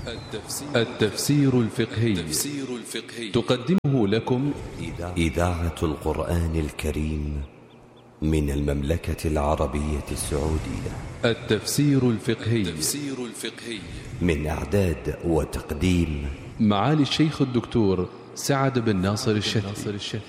التفسير الفقهي تقدمه لكم إذاعة القرآن الكريم من المملكة العربية السعودية. التفسير الفقهي من إعداد وتقديم معالي الشيخ الدكتور سعد بن ناصر الشتري.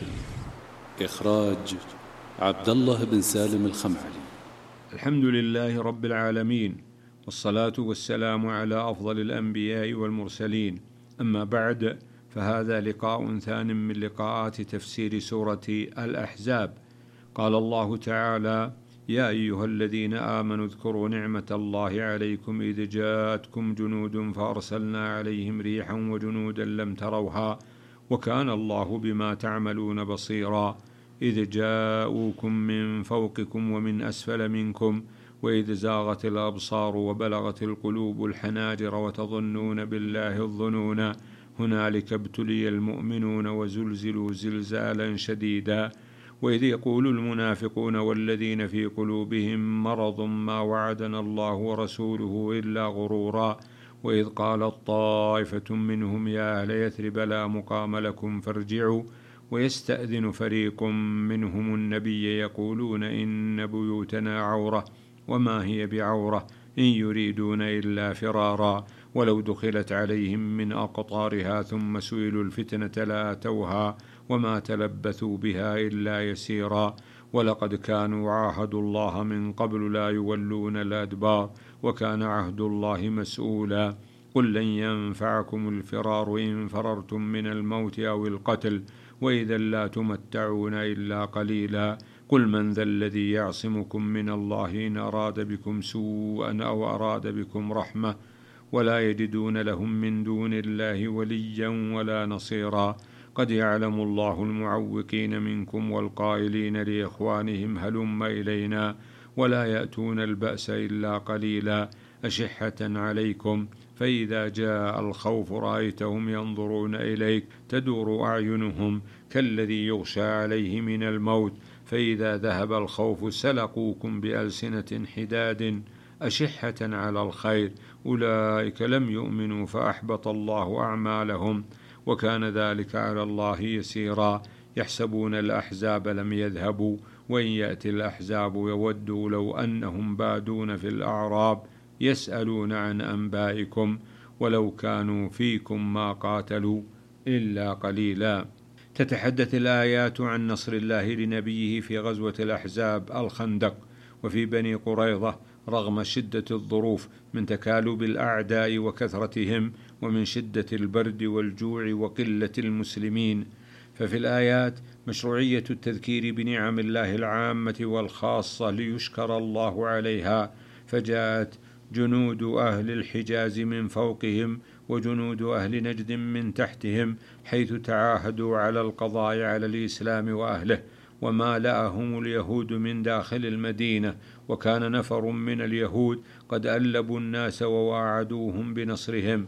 إخراج عبد الله بن سالم الخمعلي. الحمد لله رب العالمين، والصلاة والسلام على أفضل الأنبياء والمرسلين، أما بعد، فهذا لقاء ثان من لقاءات تفسير سورة الأحزاب. قال الله تعالى: يا أيها الذين آمنوا اذكروا نعمة الله عليكم إذ جاءتكم جنود فأرسلنا عليهم ريحا وجنودا لم تروها وكان الله بما تعملون بصيرا إذ جاءوكم من فوقكم ومن أسفل منكم وإذ زاغت الأبصار وبلغت القلوب الحناجر وتظنون بالله الظنون هنالك ابتلي المؤمنون وزلزلوا زلزالا شديدا وإذ يقول المنافقون والذين في قلوبهم مرض ما وعدنا الله ورسوله إلا غرورا وإذ قالت طائفة منهم يا أهل يثرب لا مقام لكم فارجعوا ويستأذن فريق منهم النبي يقولون إن بيوتنا عورة وما هي بعورة إن يريدون إلا فرارا ولو دخلت عليهم من أقطارها ثم سئلوا الفتنة لآتوها وما تلبثوا بها إلا يسيرا ولقد كانوا عاهدوا الله من قبل لا يولون الأدبار وكان عهد الله مسؤولا قل لن ينفعكم الفرار إن فررتم من الموت أو القتل وإذا لا تمتعون إلا قليلا قل من ذا الذي يعصمكم من الله إن أراد بكم سوءا أو أراد بكم رحمة ولا يجدون لهم من دون الله وليا ولا نصيرا قد يعلم الله المعوقين منكم والقائلين لإخوانهم هلم إلينا ولا يأتون البأس إلا قليلا أشحة عليكم فإذا جاء الخوف رأيتهم ينظرون إليك تدور أعينهم كالذي يغشى عليه من الموت فإذا ذهب الخوف سلقوكم بألسنة حداد أشحة على الخير أولئك لم يؤمنوا فأحبط الله أعمالهم وكان ذلك على الله يسيرا يحسبون الأحزاب لم يذهبوا وإن يأتي الأحزاب يودوا لو أنهم بادون في الأعراب يسألون عن أنبائكم ولو كانوا فيكم ما قاتلوا إلا قليلا. تتحدث الآيات عن نصر الله لنبيه في غزوة الأحزاب الخندق وفي بني قريظة رغم شدة الظروف من تكالب الأعداء وكثرتهم ومن شدة البرد والجوع وقلة المسلمين. ففي الآيات مشروعية التذكير بنعم الله العامة والخاصة ليشكر الله عليها، فجاءت جنود أهل الحجاز من فوقهم وجنود أهل نجد من تحتهم حيث تعاهدوا على القضاء على الإسلام وأهله وما لأهم اليهود من داخل المدينة وكان نفر من اليهود قد ألبوا الناس وواعدوهم بنصرهم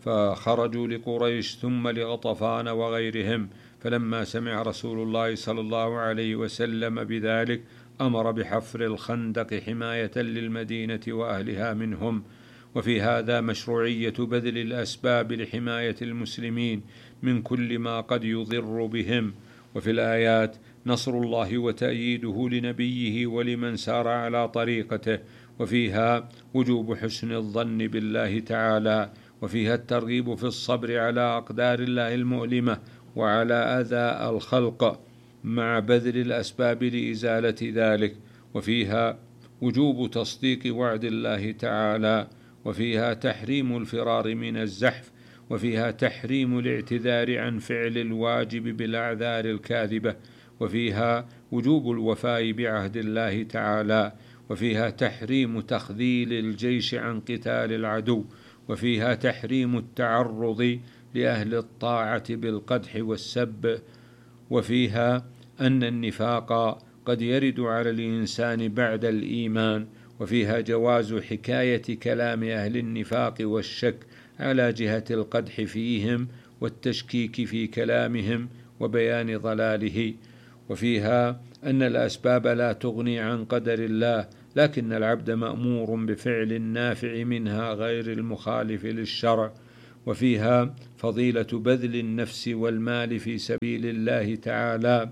فخرجوا لقريش ثم لغطفان وغيرهم فلما سمع رسول الله صلى الله عليه وسلم بذلك أمر بحفر الخندق حماية للمدينة وأهلها منهم. وفي هذا مشروعية بذل الأسباب لحماية المسلمين من كل ما قد يضر بهم. وفي الآيات نصر الله وتأييده لنبيه ولمن سار على طريقته، وفيها وجوب حسن الظن بالله تعالى، وفيها الترغيب في الصبر على أقدار الله المؤلمة وعلى أذى الخلق مع بذل الأسباب لإزالة ذلك، وفيها وجوب تصديق وعد الله تعالى، وفيها تحريم الفرار من الزحف، وفيها تحريم الاعتذار عن فعل الواجب بالأعذار الكاذبة، وفيها وجوب الوفاء بعهد الله تعالى، وفيها تحريم تخذيل الجيش عن قتال العدو، وفيها تحريم التعرض لأهل الطاعة بالقدح والسب، وفيها أن النفاق قد يرد على الإنسان بعد الإيمان، وفيها جواز حكاية كلام أهل النفاق والشك على جهة القدح فيهم والتشكيك في كلامهم وبيان ضلاله، وفيها أن الأسباب لا تغني عن قدر الله لكن العبد مأمور بفعل النافع منها غير المخالف للشرع، وفيها فضيلة بذل النفس والمال في سبيل الله تعالى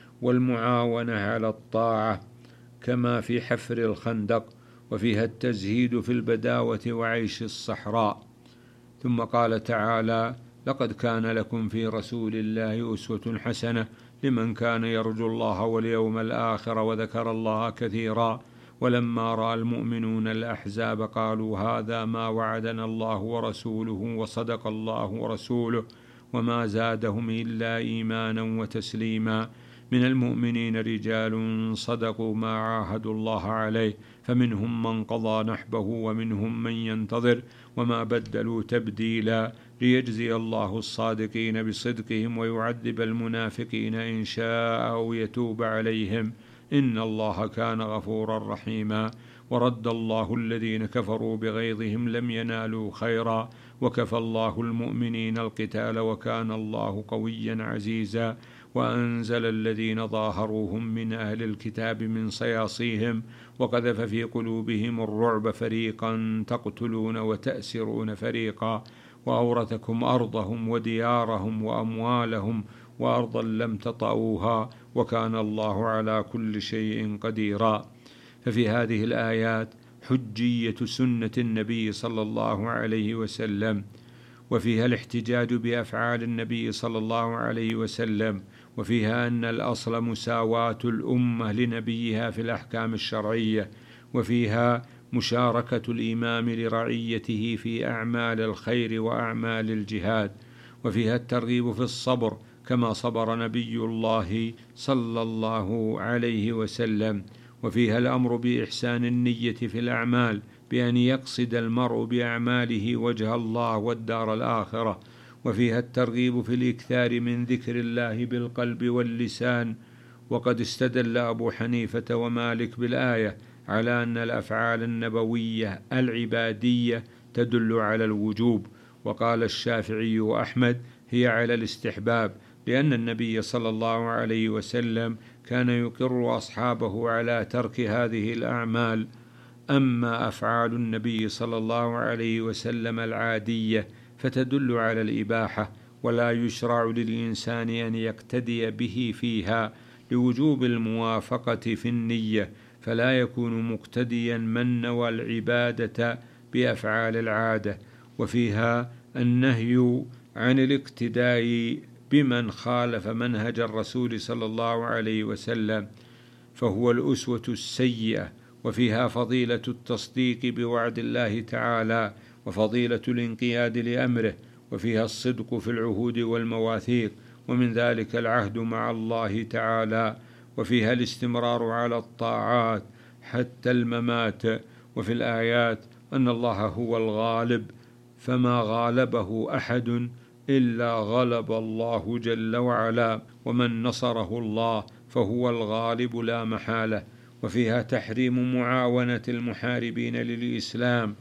والمعاونة على الطاعة كما في حفر الخندق، وفيها التزهيد في البداوة وعيش الصحراء. ثم قال تعالى: لقد كان لكم في رسول الله أسوة حسنة لمن كان يرجو الله واليوم الآخر وذكر الله كثيرا. ولما رأى المؤمنون الأحزاب قالوا هذا ما وعدنا الله ورسوله وصدق الله ورسوله وما زادهم إلا إيمانا وتسليما. من المؤمنين رجال صدقوا ما عاهدوا الله عليه فمنهم من قضى نحبه ومنهم من ينتظر وما بدلوا تبديلا، ليجزي الله الصادقين بصدقهم ويعذب المنافقين إن شاء أو يتوب عليهم إن الله كان غفورا رحيما. ورد الله الذين كفروا بغيظهم لم ينالوا خيرا وكفى الله المؤمنين القتال وكان الله قويا عزيزا. وأنزل الذين ظاهروهم من أهل الكتاب من صياصيهم وقذف في قلوبهم الرعب فريقا تقتلون وتأسرون فريقا، وأورثكم أرضهم وديارهم وأموالهم وأرضا لم تطئوها وكان الله على كل شيء قديرا. ففي هذه الآيات حجية سنة النبي صلى الله عليه وسلم، وفيها الاحتجاج بأفعال النبي صلى الله عليه وسلم، وفيها أن الأصل مساواة الأمة لنبيها في الأحكام الشرعية، وفيها مشاركة الإمام لرعيته في أعمال الخير وأعمال الجهاد، وفيها الترغيب في الصبر كما صبر نبي الله صلى الله عليه وسلم، وفيها الأمر بإحسان النية في الأعمال بأن يقصد المرء بأعماله وجه الله والدار الآخرة، وفيها الترغيب في الإكثار من ذكر الله بالقلب واللسان. وقد استدل أبو حنيفة ومالك بالآية على أن الأفعال النبوية العبادية تدل على الوجوب، وقال الشافعي وأحمد هي على الاستحباب، لأن النبي صلى الله عليه وسلم كان يقر أصحابه على ترك هذه الأعمال. أما أفعال النبي صلى الله عليه وسلم العادية فتدل على الإباحة، ولا يشرع للإنسان أن يقتدي به فيها لوجوب الموافقة في النية، فلا يكون مقتديا من نوى العبادة بأفعال العادة. وفيها النهي عن الاقتداء بمن خالف منهج الرسول صلى الله عليه وسلم فهو الأسوة السيئة، وفيها فضيلة التصديق بوعد الله تعالى وفضيلة الانقياد لأمره، وفيها الصدق في العهود والمواثيق، ومن ذلك العهد مع الله تعالى، وفيها الاستمرار على الطاعات حتى الممات. وفي الآيات أن الله هو الغالب فما غالبه أحد إلا غلب الله جل وعلا، ومن نصره الله فهو الغالب لا محالة. وفيها تحريم معاونة المحاربين للإسلام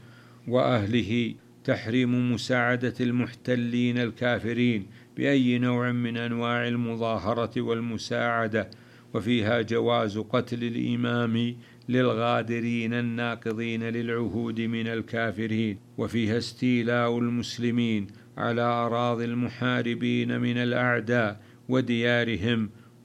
وأهله، تحريم مساعدة المحتلين الكافرين بأي نوع من أنواع المظاهرة والمساعدة. وفيها جواز قتل الإمام للغادرين الناقضين للعهود من الكافرين. وفيها استيلاء المسلمين على أراضي المحاربين من الأعداء وديارهم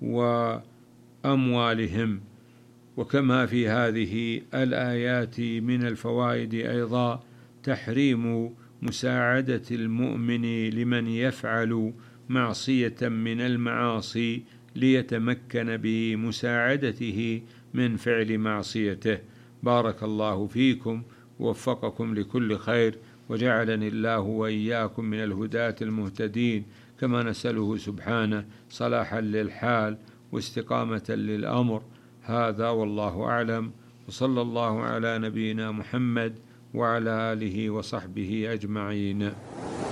وأموالهم. وكما في هذه الآيات من الفوائد أيضا تحريم مساعدة المؤمن لمن يفعل معصية من المعاصي ليتمكن بمساعدته من فعل معصيته. بارك الله فيكم ووفقكم لكل خير، وجعلني الله وإياكم من الهداة المهتدين، كما نسأله سبحانه صلاحا للحال واستقامة للأمر. هذا والله أعلم، وصلى الله على نبينا محمد وعلى آله وصحبه أجمعين.